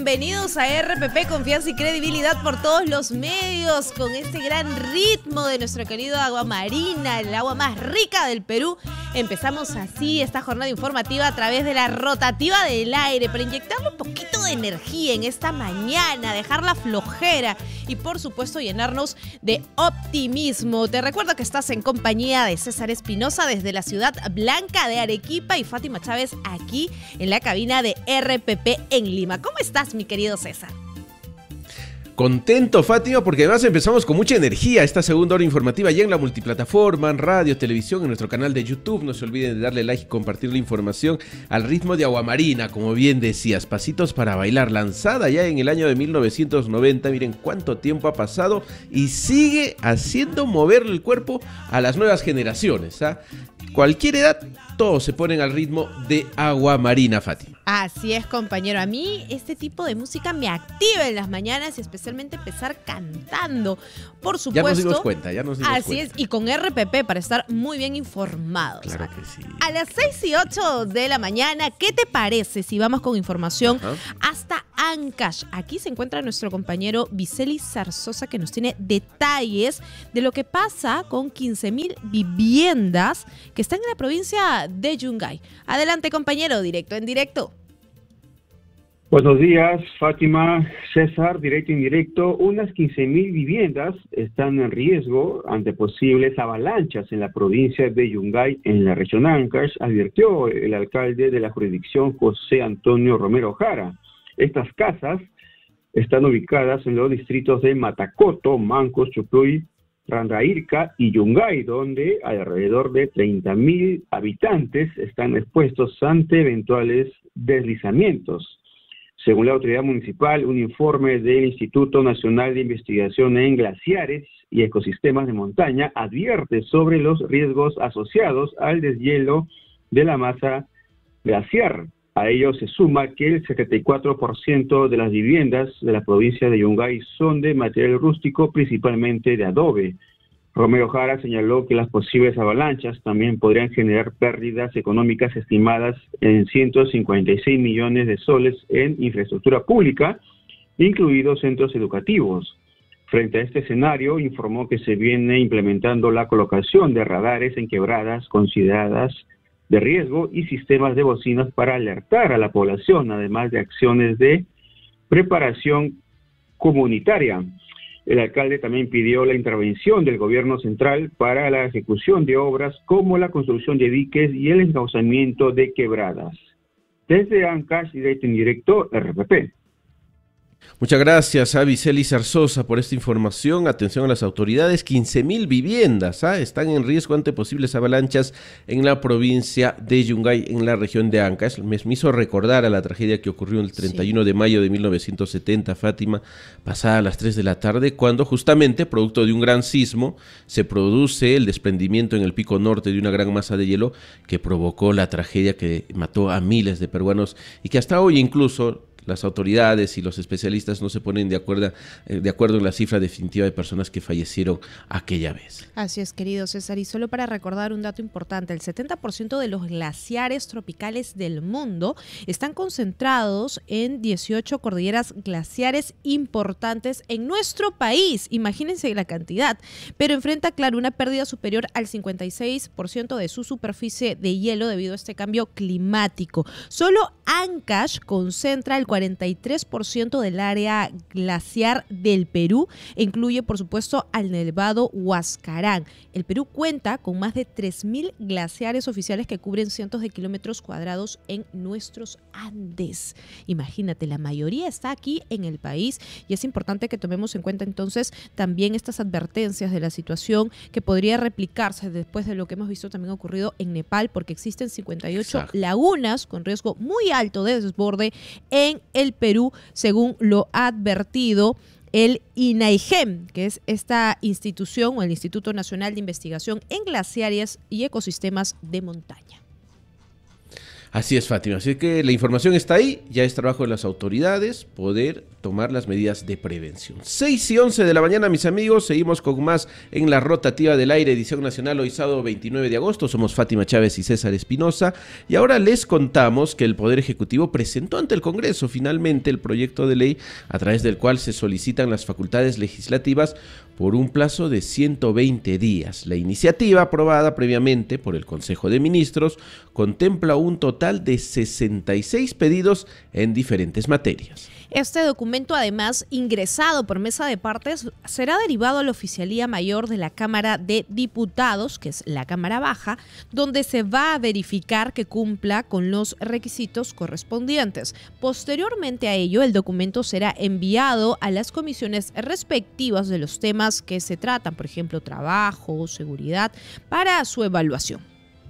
bienvenidos a RPP, confianza y credibilidad por todos los medios, con este gran ritmo de nuestro querido Agua Marina, el agua más rica del Perú. Empezamos así esta jornada informativa a través de la rotativa del aire para inyectarle un poquito de energía en esta mañana, dejar la flojera y por supuesto llenarnos de optimismo. Te recuerdo que estás en compañía de César Espinosa desde la ciudad blanca de Arequipa y Fátima Chávez aquí en la cabina de RPP en Lima. ¿Cómo estás, mi querido César? Contento, Fátima, porque además empezamos con mucha energía esta segunda hora informativa ya en la multiplataforma, en radio, televisión, en nuestro canal de YouTube. No se olviden de darle like y compartir la información al ritmo de Agua Marina, como bien decías, pasitos para bailar, lanzada ya en el año de 1990. Miren cuánto tiempo ha pasado y sigue haciendo mover el cuerpo a las nuevas generaciones, ¿ah? Cualquier edad, todos se ponen al ritmo de Agua Marina, Fátima. Así es, compañero. A mí este tipo de música me activa en las mañanas y especialmente empezar cantando. Por supuesto. Ya nos dimos cuenta. Así es, y con RPP para estar muy bien informados. Claro que sí. A las 6:08 de la mañana, ¿qué te parece si vamos con información hasta Ancash? Aquí se encuentra nuestro compañero Viceli Zarzosa, que nos tiene detalles de lo que pasa con 15,000 viviendas que están en la provincia de Yungay. Adelante, compañero, directo en directo. Buenos días, Fátima, César, directo e indirecto. Unas 15,000 viviendas están en riesgo ante posibles avalanchas en la provincia de Yungay, en la región Ancash, advirtió el alcalde de la jurisdicción, José Antonio Romero Jara. Estas casas están ubicadas en los distritos de Matacoto, Mancos, Chocloy, Randairca y Yungay, donde alrededor de 30,000 habitantes están expuestos ante eventuales deslizamientos. Según la autoridad municipal, un informe del Instituto Nacional de Investigación en Glaciares y Ecosistemas de Montaña advierte sobre los riesgos asociados al deshielo de la masa glaciar. A ello se suma que el 74% de las viviendas de la provincia de Yungay son de material rústico, principalmente de adobe. Romero Jara señaló que las posibles avalanchas también podrían generar pérdidas económicas estimadas en 156 millones de soles en infraestructura pública, incluidos centros educativos. Frente a este escenario, informó que se viene implementando la colocación de radares en quebradas consideradas de riesgo y sistemas de bocinas para alertar a la población, además de acciones de preparación comunitaria. El alcalde también pidió la intervención del gobierno central para la ejecución de obras como la construcción de diques y el encauzamiento de quebradas. Desde Ancash, directo en directo, RPP. Muchas gracias a Viceli Zarzosa por esta información. Atención a las autoridades, 15,000 viviendas están en riesgo ante posibles avalanchas en la provincia de Yungay, en la región de Ancash. Me hizo recordar a la tragedia que ocurrió el 31 de mayo de 1970, Fátima, pasada a las 3 de la tarde, cuando justamente, producto de un gran sismo, se produce el desprendimiento en el pico norte de una gran masa de hielo que provocó la tragedia que mató a miles de peruanos y que hasta hoy incluso las autoridades y los especialistas no se ponen de acuerdo en la cifra definitiva de personas que fallecieron aquella vez. Así es, querido César, y solo para recordar un dato importante, el 70% de los glaciares tropicales del mundo están concentrados en 18 cordilleras glaciares importantes en nuestro país. Imagínense la cantidad, pero enfrenta, claro, una pérdida superior al 56% de su superficie de hielo debido a este cambio climático. Solo Ancash concentra el 43% del área glaciar del Perú e incluye, por supuesto, al Nevado Huascarán. El Perú cuenta con más de 3,000 glaciares oficiales que cubren cientos de kilómetros cuadrados en nuestros Andes. Imagínate, la mayoría está aquí en el país y es importante que tomemos en cuenta entonces también estas advertencias de la situación que podría replicarse después de lo que hemos visto también ocurrido en Nepal, porque existen 58 lagunas con riesgo muy alto de desborde en el Perú, según lo ha advertido el INAIGEM, que es esta institución o el Instituto Nacional de Investigación en Glaciares y Ecosistemas de Montaña. Así es, Fátima. Así que la información está ahí, ya es trabajo de las autoridades poder tomar las medidas de prevención. 6:11 de la mañana, mis amigos, seguimos con más en la rotativa del aire, edición nacional, hoy sábado 29 de agosto. Somos Fátima Chávez y César Espinosa, y ahora les contamos que el Poder Ejecutivo presentó ante el Congreso finalmente el proyecto de ley a través del cual se solicitan las facultades legislativas por un plazo de 120 días. La iniciativa, aprobada previamente por el Consejo de Ministros, contempla un total de 66 pedidos en diferentes materias. Este documento, además, ingresado por mesa de partes, será derivado a la Oficialía Mayor de la Cámara de Diputados, que es la Cámara Baja, donde se va a verificar que cumpla con los requisitos correspondientes. Posteriormente a ello, el documento será enviado a las comisiones respectivas de los temas que se tratan, por ejemplo, trabajo, seguridad, para su evaluación.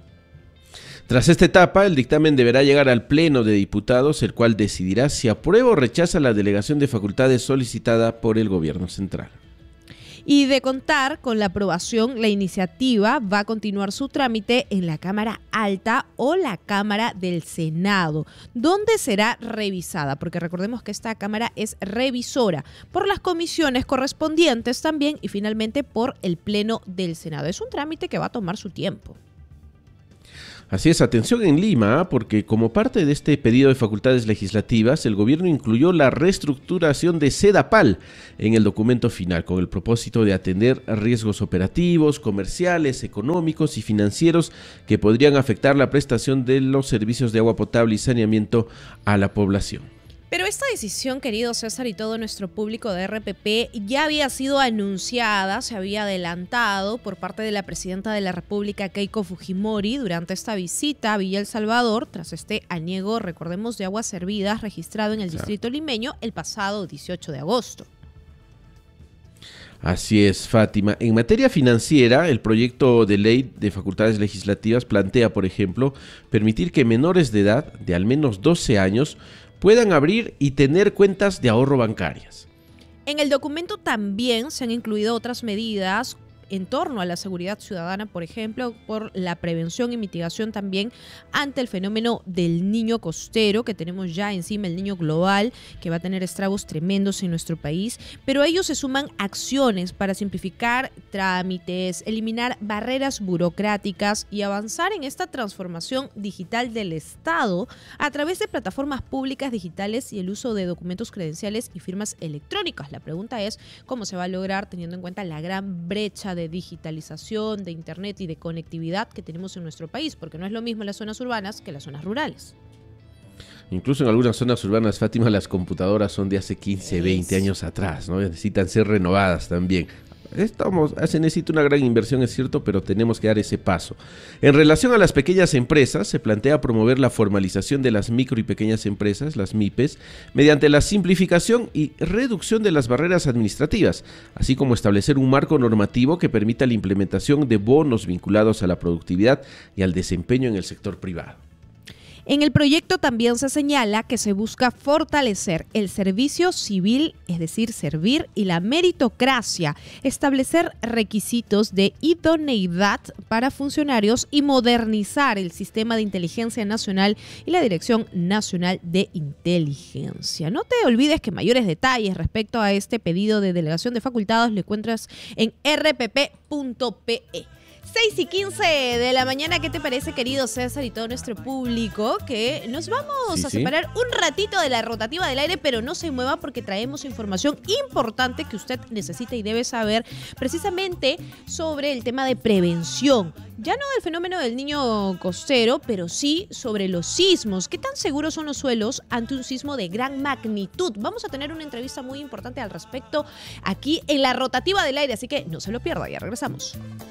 Tras esta etapa, el dictamen deberá llegar al Pleno de Diputados, el cual decidirá si aprueba o rechaza la delegación de facultades solicitada por el Gobierno Central. Y de contar con la aprobación, la iniciativa va a continuar su trámite en la Cámara Alta o la Cámara del Senado, donde será revisada, porque recordemos que esta Cámara es revisora, por las comisiones correspondientes también y finalmente por el Pleno del Senado. Es un trámite que va a tomar su tiempo. Así es, atención en Lima, porque como parte de este pedido de facultades legislativas, el gobierno incluyó la reestructuración de Sedapal en el documento final, con el propósito de atender riesgos operativos, comerciales, económicos y financieros que podrían afectar la prestación de los servicios de agua potable y saneamiento a la población. Pero esta decisión, querido César y todo nuestro público de RPP, ya había sido anunciada, se había adelantado por parte de la presidenta de la República, Keiko Fujimori, durante esta visita a Villa El Salvador, tras este aniego, recordemos, de aguas servidas registrado en el distrito limeño el pasado 18 de agosto. Así es, Fátima. En materia financiera, el proyecto de ley de facultades legislativas plantea, por ejemplo, permitir que menores de edad de al menos 12 años puedan abrir y tener cuentas de ahorro bancarias. En el documento también se han incluido otras medidas en torno a la seguridad ciudadana, por ejemplo, por la prevención y mitigación también ante el fenómeno del niño costero, que tenemos ya encima, el niño global, que va a tener estragos tremendos en nuestro país, pero a ellos se suman acciones para simplificar trámites, eliminar barreras burocráticas y avanzar en esta transformación digital del Estado a través de plataformas públicas digitales y el uso de documentos credenciales y firmas electrónicas. La pregunta es cómo se va a lograr teniendo en cuenta la gran brecha de digitalización, de internet y de conectividad que tenemos en nuestro país, porque no es lo mismo las zonas urbanas que las zonas rurales. Incluso en algunas zonas urbanas, Fátima, las computadoras son de hace 15, 20 años atrás, ¿no? Necesitan ser renovadas también. Se necesita una gran inversión, es cierto, pero tenemos que dar ese paso. En relación a las pequeñas empresas, se plantea promover la formalización de las micro y pequeñas empresas, las MIPES, mediante la simplificación y reducción de las barreras administrativas, así como establecer un marco normativo que permita la implementación de bonos vinculados a la productividad y al desempeño en el sector privado. En el proyecto también se señala que se busca fortalecer el servicio civil, es decir, servir, y la meritocracia, establecer requisitos de idoneidad para funcionarios y modernizar el sistema de inteligencia nacional y la Dirección Nacional de Inteligencia. No te olvides que mayores detalles respecto a este pedido de delegación de facultades lo encuentras en rpp.pe. 6:15 de la mañana, ¿qué te parece, querido César y todo nuestro público? Que nos vamos a separar un ratito de la rotativa del aire, pero no se mueva porque traemos información importante que usted necesita y debe saber precisamente sobre el tema de prevención. Ya no del fenómeno del niño costero, pero sí sobre los sismos. ¿Qué tan seguros son los suelos ante un sismo de gran magnitud? Vamos a tener una entrevista muy importante al respecto aquí en la rotativa del aire, así que no se lo pierda, ya regresamos.